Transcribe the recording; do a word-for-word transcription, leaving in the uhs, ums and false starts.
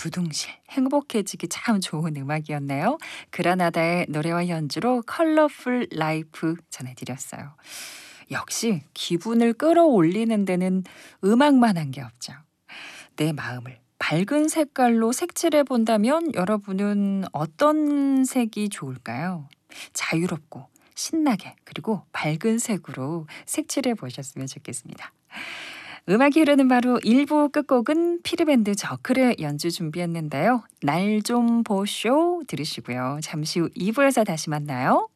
두둥실 행복해지기 참 좋은 음악이었네요. 그라나다의 노래와 연주로 컬러풀 라이프 전해드렸어요. 역시 기분을 끌어올리는 데는 음악만 한 게 없죠. 내 마음을 밝은 색깔로 색칠해 본다면 여러분은 어떤 색이 좋을까요? 자유롭고 신나게 그리고 밝은 색으로 색칠해 보셨으면 좋겠습니다. 음악이 흐르는 바로 일 부 끝곡은 피르밴드 저클의 연주 준비했는데요. 날 좀 보쇼 들으시고요. 잠시 후 이 부에서 다시 만나요.